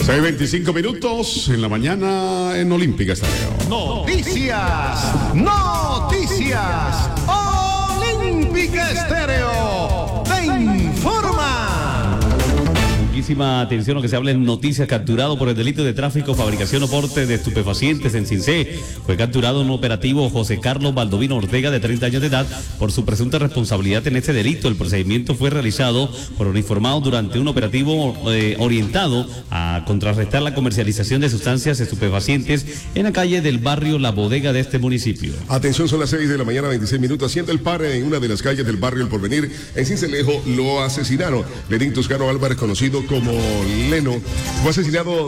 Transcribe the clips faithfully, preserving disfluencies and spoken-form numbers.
seis veinticinco minutos en la mañana en Olímpica Estéreo. Noticias, noticias. Olímpica Estéreo te informa. Muchísima atención a lo que se habla en noticias. Capturado por el delito de tráfico, fabricación o porte de estupefacientes en Cincé. Fue capturado en un operativo José Carlos Baldovino Ortega, de treinta años de edad, por su presunta responsabilidad en este delito. El procedimiento fue realizado por uniformados durante un operativo eh, orientado a contrarrestar la comercialización de sustancias estupefacientes en la calle del barrio La Bodega de este municipio. Atención, son las seis de la mañana, veintiséis minutos. Haciendo el pare en una de las calles del barrio El Porvenir, en Cincelejo, lo asesinaron. Lenín Toscano Álvarez, conocido como Leno, fue asesinado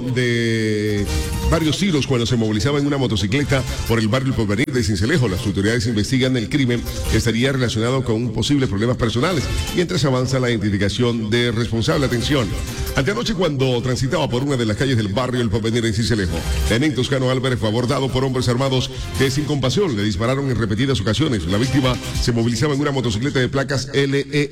de varios tiros cuando se movilizaba en una motocicleta por el barrio El Porvenir de Cincelejo. Las autoridades investigan el crimen, que estaría relacionado con posibles problemas personales, mientras avanza la identificación de responsable. Atención, anteanoche, cuando transitaba por una de las calles del barrio El Porvenir en Cincelejo, Lenín Toscano Álvarez fue abordado por hombres armados que sin compasión le dispararon en repetidas ocasiones. La víctima se movilizaba en una motocicleta de placas L E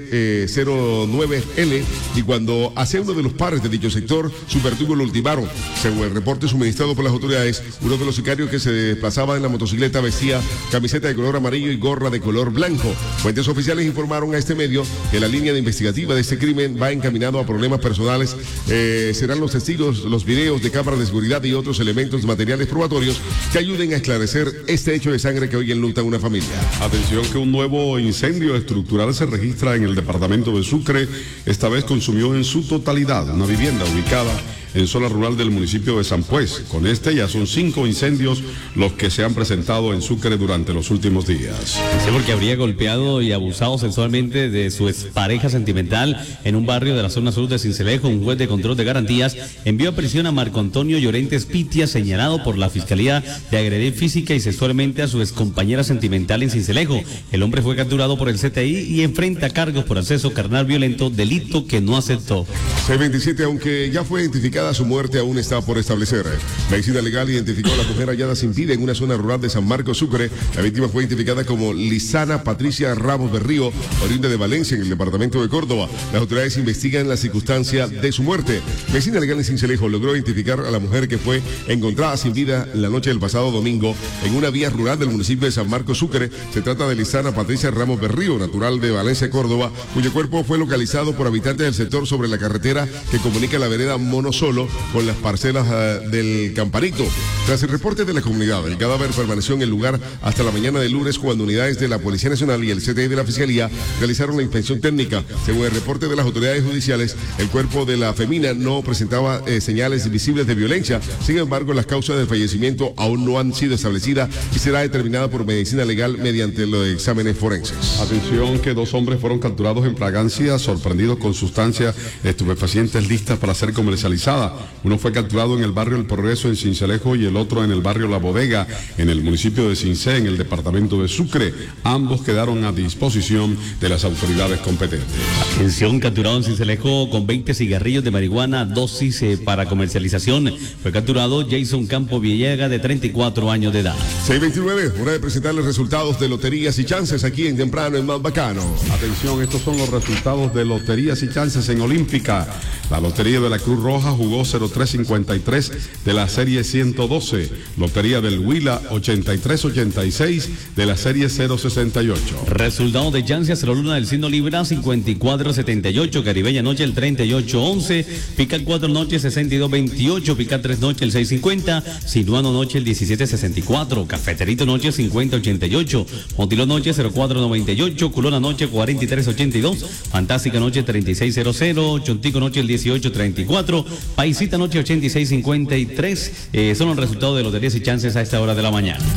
S cero nueve L y cuando hacia uno de los pares de dicho sector, su verdugo lo ultimaron. Según el reporte suministrado por las autoridades, uno de los sicarios que se desplazaba en la motocicleta vestía camiseta de color amarillo y gorra de color blanco. Fuentes oficiales informaron a este medio que la línea de investigativa de este crimen va encaminado a problemas personales. Eh, serán los testigos, los videos de cámaras de seguridad y otros elementos materiales probatorios que ayuden a esclarecer este hecho de sangre que hoy enluta a una familia. Atención, que un nuevo incendio estructural se registra en el departamento de Sucre. Esta vez consumió en su totalidad una vivienda ubicada en zona rural del municipio de San Pues. Con este ya son cinco incendios los que se han presentado en Sucre durante los últimos días. Sí, porque habría golpeado y abusado sexualmente de su expareja sentimental en un barrio de la zona sur de Cincelejo. Un juez de control de garantías envió a prisión a Marco Antonio Llorentes Pitia, señalado por la Fiscalía de agredir física y sexualmente a su excompañera sentimental en Cincelejo. El hombre fue capturado por el C T I y enfrenta cargos por acceso carnal violento, delito que no aceptó. seis veintisiete, aunque ya fue identificada su muerte, aún está por establecer. Medicina Legal identificó a la mujer hallada sin vida en una zona rural de San Marcos, Sucre. La víctima fue identificada como Lisana Patricia Ramos Berrío, oriunda de Valencia, en el departamento de Córdoba. Las autoridades investigan la circunstancia de su muerte. Medicina Legal en Cincelejo logró identificar a la mujer que fue encontrada sin vida la noche del pasado domingo en una vía rural del municipio de San Marcos, Sucre. Se trata de Lisana Patricia Ramos Berrío, natural de Valencia, Córdoba, cuyo cuerpo fue localizado por habitantes del sector sobre la carretera que comunica la vereda Monosolo con las parcelas uh, del Campanito. Tras el reporte de la comunidad, el cadáver permaneció en el lugar hasta la mañana del lunes, cuando unidades de la Policía Nacional y el C T I de la Fiscalía realizaron la inspección técnica. Según el reporte de las autoridades judiciales, el cuerpo de la femina no presentaba eh, señales visibles de violencia. Sin embargo, las causas del fallecimiento aún no han sido establecidas y será determinada por Medicina Legal mediante los exámenes forenses. Atención, que dos hombres fueron capturados en fragancia, sorprendidos con sustancias estupefacientes listas para ser comercializadas. Uno fue capturado en el barrio El Progreso en Cincelejo y el otro en el barrio La Bodega en el municipio de Cincé, en el departamento de Sucre. Ambos quedaron a disposición de las autoridades competentes. Atención, capturado en Cincelejo con veinte cigarrillos de marihuana, dosis eh, para comercialización. Fue capturado Jason Campo Villega, de treinta y cuatro años de edad. seis veintinueve, hora de presentarles resultados de loterías y chances aquí en Temprano, en Más Bacano. Atención, estos son los resultados de loterías y chances en Olímpica. La Lotería de la Cruz Roja jugó cero tres cincuenta y tres de la serie ciento doce. Lotería del Huila ochenta y tres ochenta y seis de la serie cero sesenta y ocho. Resultado de chances: Cero Luna del signo Libra cincuenta y cuatro setenta y ocho, Caribeña Noche el treinta y ocho once, Pica cuatro Noche sesenta y dos veintiocho, Pica tres Noche el seis cincuenta, Sinuano Noche el diecisiete sesenta y cuatro, Cafeterito Noche cincuenta ochenta y ocho, Motiló Noche cero cuatro noventa y ocho, Culona Noche cuarenta y tres ochenta y dos, Fantástica Noche treinta y seis cero cero, Chontico Noche el dieciocho treinta y cuatro, Paisita Noche ochenta y seis cincuenta y tres. Eh, son los resultados de loterías y chances a esta hora de la mañana.